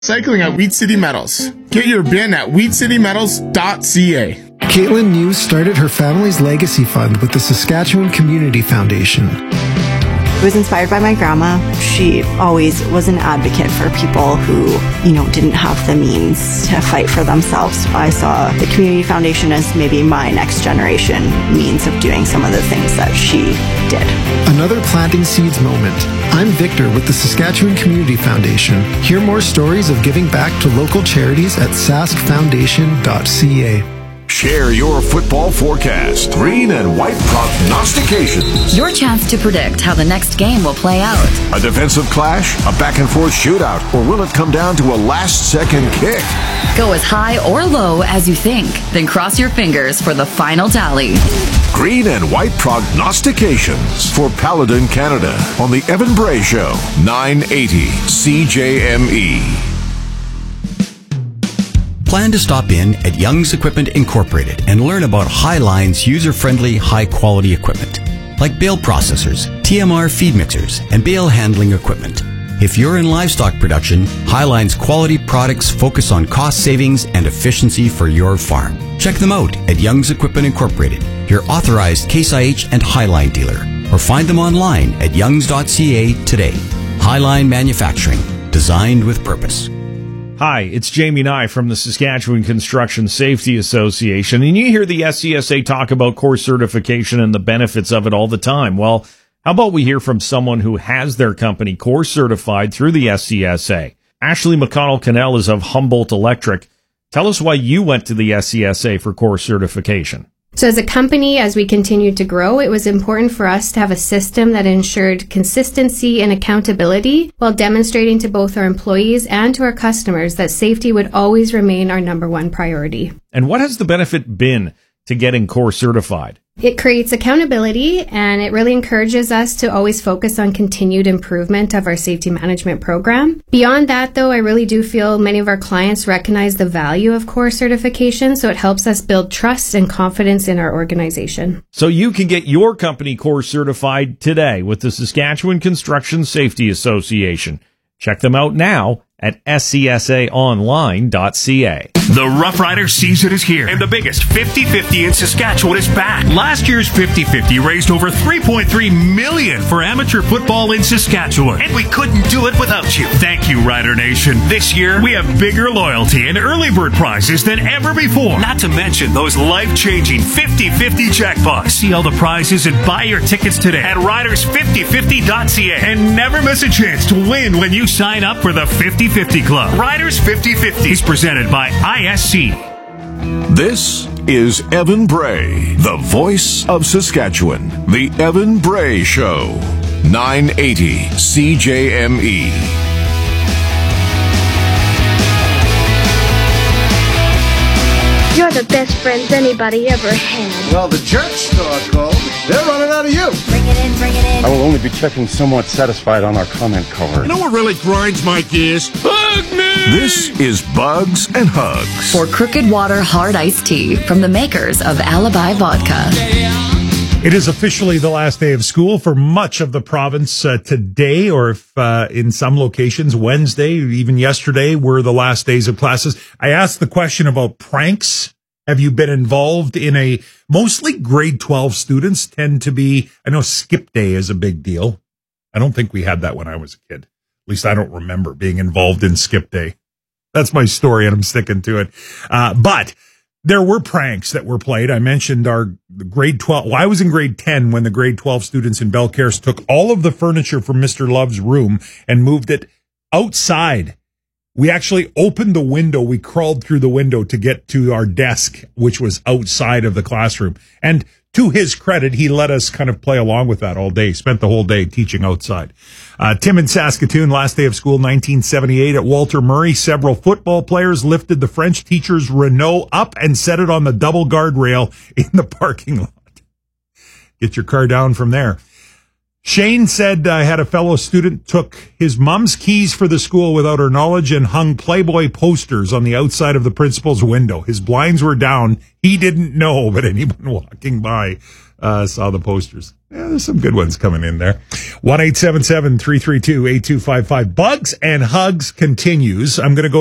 Cycling at Wheat City Metals. Get your bin at wheatcitymetals.ca. Caitlin News started her family's legacy fund with the Saskatchewan Community Foundation. I was inspired by my grandma. She always was an advocate for people who, didn't have the means to fight for themselves. I saw the Community Foundation as maybe my next generation means of doing some of the things that she did. Another planting seeds moment. I'm Victor with the Saskatchewan Community Foundation. Hear more stories of giving back to local charities at saskfoundation.ca. Share your football forecast. Green and white prognostications. Your chance to predict how the next game will play out. A defensive clash, a back-and-forth shootout, or will it come down to a last-second kick? Go as high or low as you think, then cross your fingers for the final tally. Green and white prognostications for Paladin Canada on the Evan Bray Show, 980 CJME. Plan to stop in at Young's Equipment Incorporated and learn about Highline's user-friendly, high-quality equipment, like bale processors, TMR feed mixers, and bale handling equipment. If you're in livestock production, Highline's quality products focus on cost savings and efficiency for your farm. Check them out at Young's Equipment Incorporated, your authorized Case IH and Highline dealer, or find them online at youngs.ca today. Highline Manufacturing, designed with purpose. Hi, it's Jamie Nye from the Saskatchewan Construction Safety Association, and you hear the SCSA talk about course certification and the benefits of it all the time. Well, how about we hear from someone who has their company course certified through the SCSA? Ashley McConnell-Cannell is of Humboldt Electric. Tell us why you went to the SCSA for course certification. So as a company, as we continued to grow, it was important for us to have a system that ensured consistency and accountability while demonstrating to both our employees and to our customers that safety would always remain our number one priority. And what has the benefit been to getting course certified? It creates accountability, and it really encourages us to always focus on continued improvement of our safety management program. Beyond that, though, I really do feel many of our clients recognize the value of course certification, so it helps us build trust and confidence in our organization. So you can get your company course certified today with the Saskatchewan Construction Safety Association. Check them out now at scsaonline.ca. The Rough Rider season is here, and the biggest 50-50 in Saskatchewan is back. Last year's 50-50 raised over $3.3 million for amateur football in Saskatchewan, and we couldn't do it without you. Thank you, Rider Nation. This year, we have bigger loyalty and early bird prizes than ever before. Not to mention those life-changing 50-50 jackpots. See all the prizes and buy your tickets today at riders5050.ca, and never miss a chance to win when you sign up for the 50-50 Club. Riders 50-50 is presented by ISC. This is Evan Bray, the voice of Saskatchewan. The Evan Bray Show, 980 CJME. You're the best friends anybody ever had. Well, the jerk store called. They're running out of you. Bring it in, bring it in. I will only be checking somewhat satisfied on our comment card. You know what really grinds my gears? Bug me! This is Bugs and Hugs. For Crooked Water Hard Iced Tea from the makers of Alibi Vodka. It is officially the last day of school for much of the province today, or if in some locations Wednesday, even yesterday, were the last days of classes. I asked the question about pranks. Have you been involved in mostly grade 12 students tend to be, I know skip day is a big deal. I don't think we had that when I was a kid. At least I don't remember being involved in skip day. That's my story and I'm sticking to it. But there were pranks that were played. I mentioned our grade 12. Well, I was in grade 10 when the grade 12 students in Belcaire took all of the furniture from Mr. Love's room and moved it outside. We actually opened the window. We crawled through the window to get to our desk, which was outside of the classroom. And to his credit, he let us kind of play along with that all day. Spent the whole day teaching outside. Tim in Saskatoon, last day of school, 1978 at Walter Murray. Several football players lifted the French teacher's Renault up and set it on the double guardrail in the parking lot. Get your car down from there. Shane said I had a fellow student took his mom's keys for the school without her knowledge and hung Playboy posters on the outside of the principal's window. His blinds were down. He didn't know, but anyone walking by Saw the posters. Yeah, there's some good ones coming in there. 1-877-332-8255. Bugs and Hugs continues. I'm going to go